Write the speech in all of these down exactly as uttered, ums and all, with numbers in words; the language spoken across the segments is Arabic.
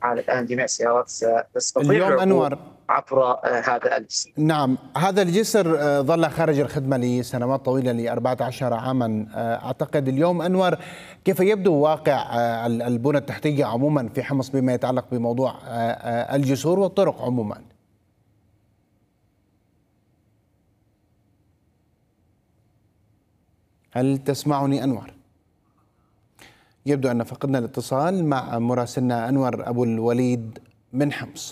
حال الآن جميع السيارات ستستطيع اليوم العبور أنور عبر آه، هذا الجسر. نعم، هذا الجسر آه، ظل خارج الخدمة لسنوات طويلة ل أربعة عشر عاما. آه، أعتقد اليوم أنور كيف يبدو واقع آه، البنى التحتية عموما في حمص بما يتعلق بموضوع آه، آه، الجسور والطرق عموما؟ هل تسمعني أنور؟ يبدو أن فقدنا الاتصال مع مراسلنا أنور أبو الوليد من حمص.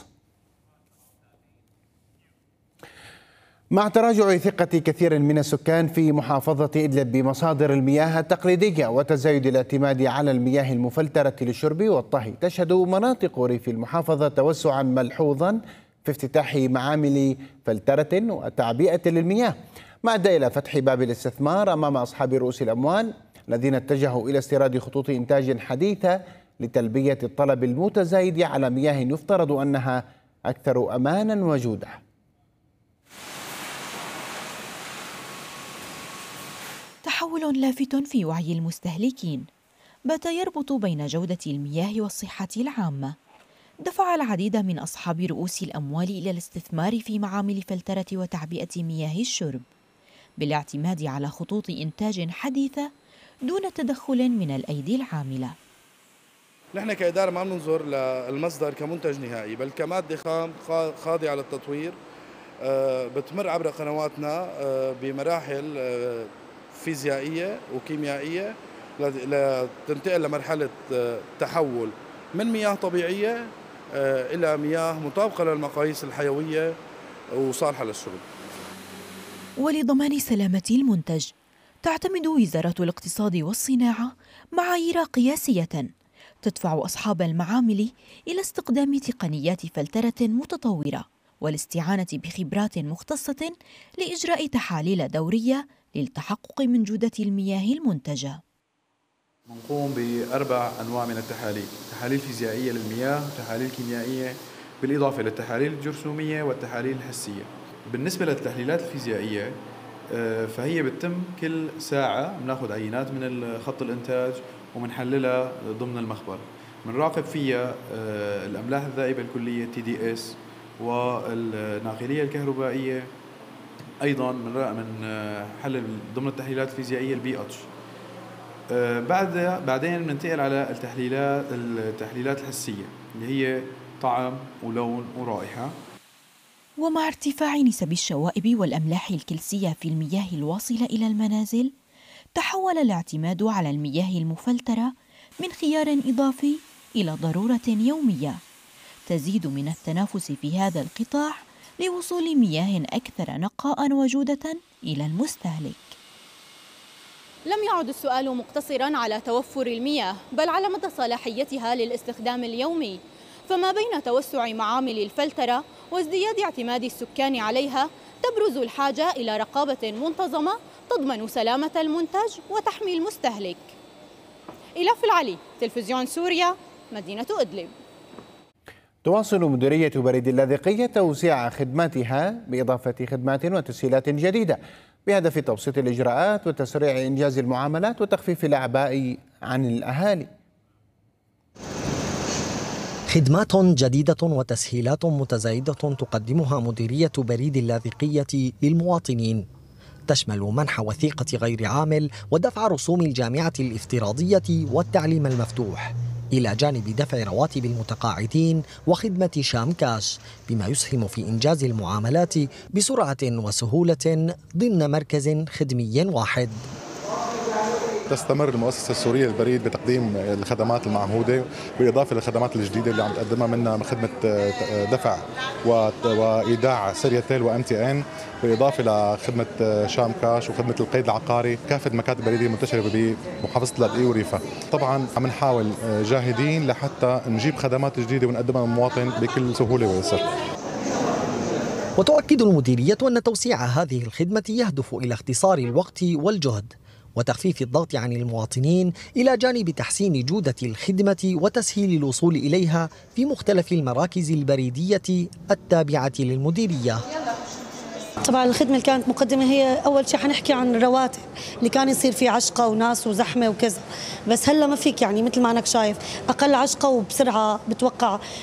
مع تراجع ثقة كثير من السكان في محافظة إدلب بمصادر المياه التقليدية وتزايد الاعتماد على المياه المفلترة للشرب والطهي، تشهد مناطق ريف المحافظة توسعا ملحوظا في افتتاح معامل فلترة وتعبئة للمياه، ما أدى إلى فتح باب الاستثمار أمام أصحاب رؤوس الأموال الذين اتجهوا إلى استيراد خطوط إنتاج حديثة لتلبية الطلب المتزايد على مياه يفترض أنها أكثر أمانا وجودة. تحول لافت في وعي المستهلكين بات يربط بين جودة المياه والصحة العامة، دفع العديد من أصحاب رؤوس الأموال إلى الاستثمار في معامل فلترة وتعبئة مياه الشرب بالاعتماد على خطوط إنتاج حديثة دون تدخل من الأيدي العاملة. نحن كإدارة ما بننظر للمصدر كمنتج نهائي، بل كمادة خام خاضعة للتطوير بتمر عبر قنواتنا بمراحل فيزيائية وكيميائية لتنتقل لمرحلة تحول من مياه طبيعية إلى مياه مطابقة للمقاييس الحيوية وصالحة للشرب. ولضمان سلامة المنتج تعتمد وزارة الاقتصاد والصناعة معايير قياسية تدفع أصحاب المعامل إلى استخدام تقنيات فلترة متطورة والاستعانة بخبرات مختصة لإجراء تحاليل دورية للتحقق من جودة المياه المنتجة. نقوم بأربع أنواع من التحاليل: تحاليل فيزيائية للمياه، تحاليل كيميائية، بالإضافة للتحاليل الجرثومية والتحاليل الحسية. بالنسبة للتحليلات الفيزيائية فهي بتتم كل ساعة، بناخذ عينات من خط الإنتاج ومنحللها ضمن المخبر، بنراقب فيها الأملاح الذائبة الكلية تي دي اس والناقلية الكهربائية، أيضا من حلل ضمن التحليلات الفيزيائية البي اتش. بعد بعدين بننتقل على التحليلات التحليلات الحسية اللي هي طعم ولون ورائحة. ومع ارتفاع نسب الشوائب والأملاح الكلسية في المياه الواصلة إلى المنازل، تحول الاعتماد على المياه المفلترة من خيار إضافي إلى ضرورة يومية تزيد من التنافس في هذا القطاع لوصول مياه أكثر نقاء وجودة إلى المستهلك. لم يعد السؤال مقتصراً على توفر المياه، بل على مدى صلاحيتها للاستخدام اليومي، فما بين توسع معامل الفلترة وازدياد اعتماد السكان عليها تبرز الحاجة إلى رقابة منتظمة تضمن سلامة المنتج وتحمي المستهلك. إلاف العلي، تلفزيون سوريا، مدينة إدلب. تواصل مديرية بريد اللاذقية توسيع خدماتها بإضافة خدمات وتسهيلات جديدة بهدف تبسيط الإجراءات وتسريع إنجاز المعاملات وتخفيف الأعباء عن الأهالي. خدمات جديدة وتسهيلات متزايدة تقدمها مديرية بريد اللاذقية للمواطنين، تشمل منح وثيقة غير عامل ودفع رسوم الجامعة الافتراضية والتعليم المفتوح، إلى جانب دفع رواتب المتقاعدين وخدمة شام كاش، بما يسهم في إنجاز المعاملات بسرعة وسهولة ضمن مركز خدمي واحد. تستمر المؤسسة السورية للبريد بتقديم الخدمات المعهودة بالإضافة للخدمات الجديدة اللي عم تقدمها، منها خدمة دفع وإيداع سيرياتيل وام تي ان، بالإضافة لخدمة شام كاش وخدمة القيد العقاري. كافة المكاتب البريدية المنتشرة بمحافظة اللاذقية وريفها. طبعا عم نحاول جاهدين لحتى نجيب خدمات جديدة ونقدمها للمواطن بكل سهولة ويسر. وتؤكد المديرية أن توسيع هذه الخدمة يهدف إلى اختصار الوقت والجهد وتخفيف الضغط عن المواطنين، إلى جانب تحسين جودة الخدمة وتسهيل الوصول إليها في مختلف المراكز البريدية التابعة للمديرية. طبعا الخدمة اللي كانت مقدمة هي أول شيء حنحكي عن الرواتب اللي كان يصير فيه عشقة وناس وزحمة وكذا، بس هلا ما فيك، يعني مثل ما أنك شايف أقل عشقة وبسرعة بتوقع